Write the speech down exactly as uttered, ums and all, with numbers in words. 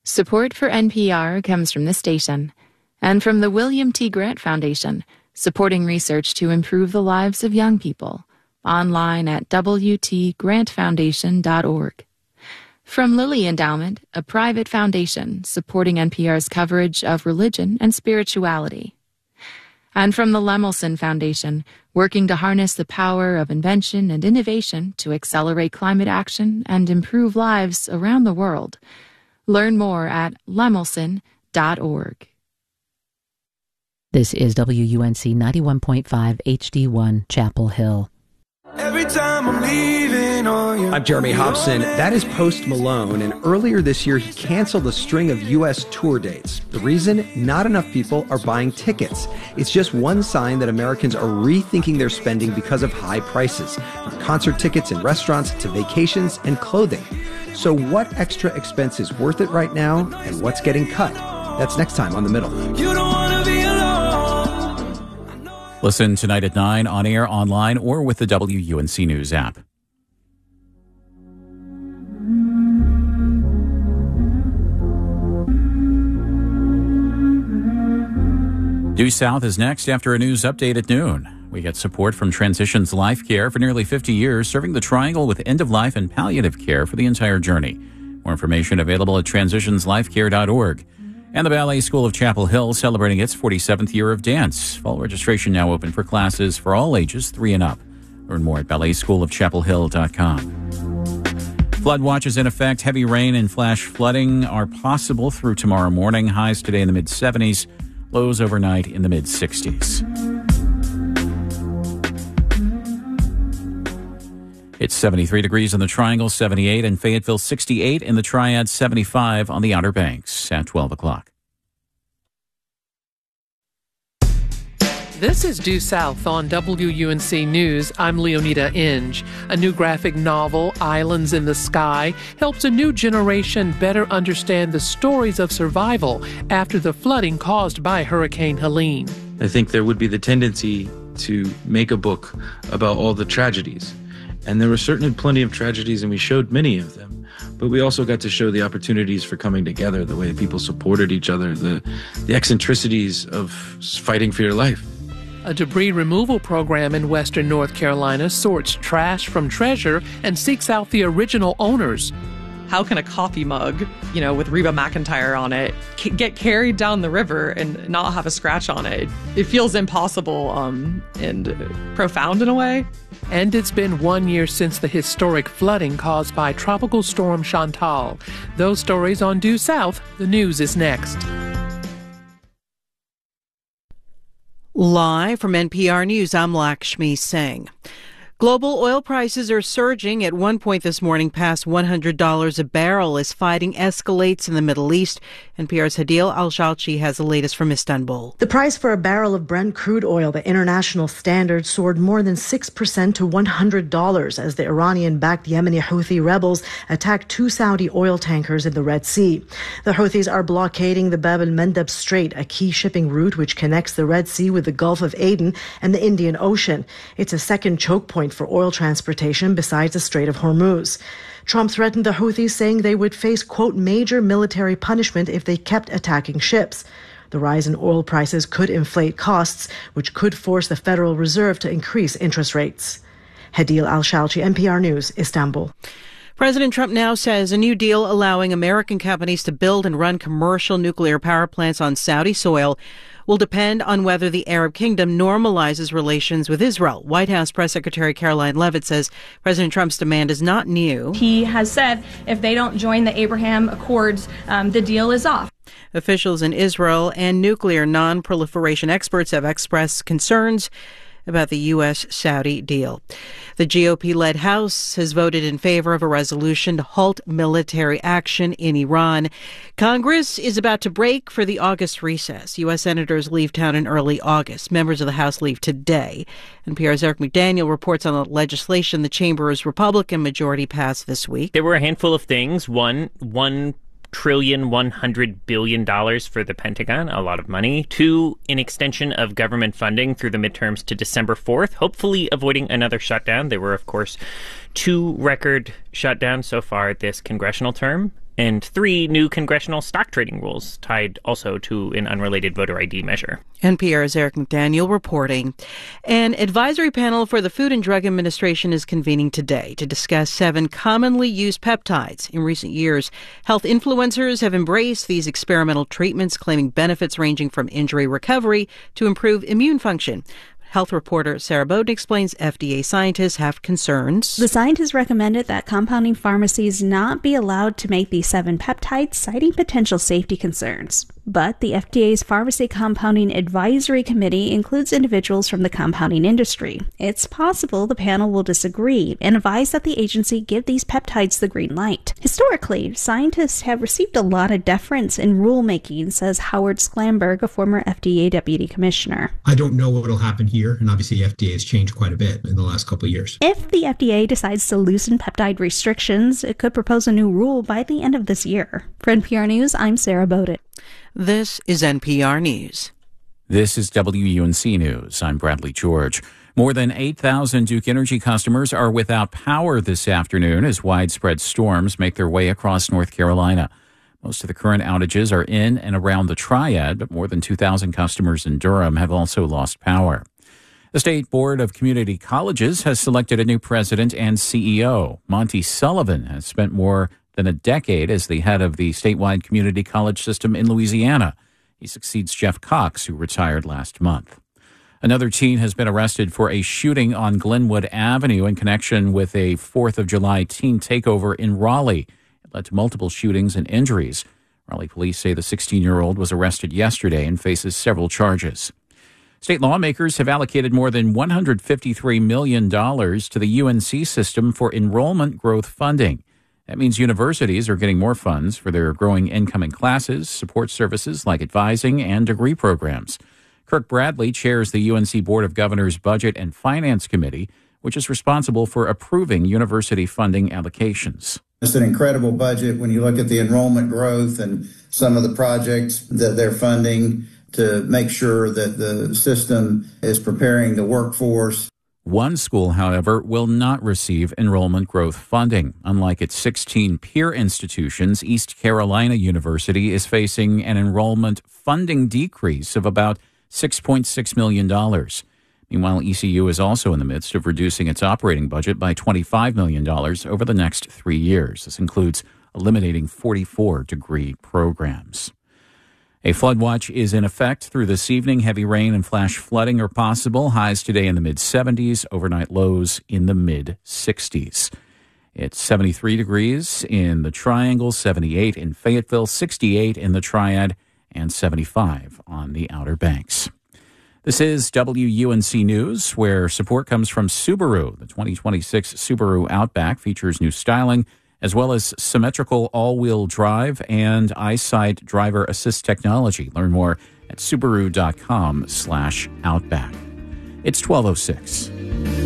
Support for N P R comes from this station and from the William T. Grant Foundation, supporting research to improve the lives of young people. Online at w t grant foundation dot org. From Lilly Endowment, a private foundation supporting N P R's coverage of religion and spirituality. And from the Lemelson Foundation, working to harness the power of invention and innovation to accelerate climate action and improve lives around the world. Learn more at lemelson dot org. This is W U N C ninety-one point five H D one, Chapel Hill. Every time I'm leaving on you. I'm Jeremy Hobson. That is Post Malone, and earlier this year he canceled a string of U S tour dates. The reason? Not enough people are buying tickets. It's just one sign that Americans are rethinking their spending because of high prices, from concert tickets and restaurants to vacations and clothing. So what extra expense is worth it right now, and what's getting cut? That's next time on The Middle. You don't want to be alone. Listen tonight at nine, on air, online, or with the W U N C News app. Due South is next after a news update at noon. We get support from Transitions Life Care for nearly fifty years, serving the Triangle with end-of-life and palliative care for the entire journey. More information available at transitions life care dot org. And the Ballet School of Chapel Hill celebrating its forty-seventh year of dance. Fall registration now open for classes for all ages three and up. Learn more at ballet school of chapel hill dot com. Flood watch is in effect. Heavy rain and flash flooding are possible through tomorrow morning. Highs today in the mid-seventies. Lows overnight in the mid-sixties. It's seventy-three degrees in the Triangle, seventy-eight in Fayetteville, sixty-eight in the Triad, seventy-five on the Outer Banks at twelve o'clock. This is Due South on W U N C News. I'm Leonida Inge. A new graphic novel, Islands in the Sky, helps a new generation better understand the stories of survival after the flooding caused by Hurricane Helene. I think there would be the tendency to make a book about all the tragedies. And there were certainly plenty of tragedies, and we showed many of them. But we also got to show the opportunities for coming together, the way people supported each other, the, the eccentricities of fighting for your life. A debris removal program in western North Carolina sorts trash from treasure and seeks out the original owners. How can a coffee mug, you know, with Reba McEntire on it, c- get carried down the river and not have a scratch on it? It feels impossible um, and uh, profound in a way. And it's been one year since the historic flooding caused by Tropical Storm Chantal. Those stories on Due South. The news is next. Live from N P R News, I'm Lakshmi Singh. Global oil prices are surging at one point this morning past one hundred dollars a barrel as fighting escalates in the Middle East. N P R's Hadil Al-Shalchi has the latest from Istanbul. The price for a barrel of Brent crude oil, the international standard, soared more than six percent to one hundred dollars as the Iranian-backed Yemeni Houthi rebels attacked two Saudi oil tankers in the Red Sea. The Houthis are blockading the Bab el-Mandeb Strait, a key shipping route which connects the Red Sea with the Gulf of Aden and the Indian Ocean. It's a second choke point for oil transportation besides the Strait of Hormuz. Trump threatened the Houthis, saying they would face, quote, major military punishment if they kept attacking ships. The rise in oil prices could inflate costs, which could force the Federal Reserve to increase interest rates. Hadil Al-Shalchi, N P R News, Istanbul. President Trump now says a new deal allowing American companies to build and run commercial nuclear power plants on Saudi soil will depend on whether the Arab kingdom normalizes relations with Israel. White House Press Secretary Caroline Leavitt says President Trump's demand is not new. He has said if they don't join the Abraham Accords, um, the deal is off. Officials in Israel and nuclear non-proliferation experts have expressed concerns about the U S Saudi deal. The G O P-led House has voted in favor of a resolution to halt military action in Iran. Congress is about to break for the August recess. U S senators leave town in early August. Members of the House leave today. N P R's Eric McDaniel reports on the legislation the chamber's Republican majority passed this week. There were a handful of things. One, one trillion one hundred billion dollars for the Pentagon, a lot of money. Two, an extension of government funding through the midterms to December fourth, hopefully avoiding another shutdown. There were, of course, two record shutdowns so far this congressional term. And three new congressional stock trading rules tied also to an unrelated voter I D measure. N P R's Eric McDaniel reporting. An advisory panel for the Food and Drug Administration is convening today to discuss seven commonly used peptides. In recent years, health influencers have embraced these experimental treatments, claiming benefits ranging from injury recovery to improve immune function. Health reporter Sarah Bowden explains F D A scientists have concerns. The scientists recommended that compounding pharmacies not be allowed to make these seven peptides, citing potential safety concerns. But the F D A's Pharmacy Compounding Advisory Committee includes individuals from the compounding industry. It's possible the panel will disagree and advise that the agency give these peptides the green light. Historically, scientists have received a lot of deference in rulemaking, says Howard Sklamberg, a former F D A deputy commissioner. I don't know what will happen here, and obviously the F D A has changed quite a bit in the last couple of years. If the F D A decides to loosen peptide restrictions, it could propose a new rule by the end of this year. For N P R News, I'm Sarah Bowden. This is N P R News. This is W U N C News. I'm Bradley George. More than eight thousand Duke Energy customers are without power this afternoon as widespread storms make their way across North Carolina. Most of the current outages are in and around the Triad, but more than two thousand customers in Durham have also lost power. The State Board of Community Colleges has selected a new president and C E O. Monty Sullivan has spent more than a decade as the head of the statewide community college system in Louisiana. He succeeds Jeff Cox, who retired last month. Another teen has been arrested for a shooting on Glenwood Avenue in connection with a fourth of July teen takeover in Raleigh. It led to multiple shootings and injuries. Raleigh police say the sixteen-year-old was arrested yesterday and faces several charges. State lawmakers have allocated more than one hundred fifty-three million dollars to the U N C system for enrollment growth funding. That means universities are getting more funds for their growing incoming classes, support services like advising, and degree programs. Kirk Bradley chairs the U N C Board of Governors Budget and Finance Committee, which is responsible for approving university funding allocations. It's an incredible budget when you look at the enrollment growth and some of the projects that they're funding to make sure that the system is preparing the workforce. One school, however, will not receive enrollment growth funding. Unlike its sixteen peer institutions, East Carolina University is facing an enrollment funding decrease of about six point six million dollars. Meanwhile, E C U is also in the midst of reducing its operating budget by twenty-five million dollars over the next three years. This includes eliminating forty-four degree programs. A flood watch is in effect through this evening. Heavy rain and flash flooding are possible. Highs today in the mid seventies, overnight lows in the mid sixties. It's seventy-three degrees in the Triangle, seventy-eight in Fayetteville, sixty-eight in the Triad, and seventy-five on the Outer Banks. This is W U N C News, where support comes from Subaru. The twenty twenty-six Subaru Outback features new styling, as well as symmetrical all-wheel drive and EyeSight driver assist technology. Learn more at Subaru dot com slash Outback. It's twelve oh six.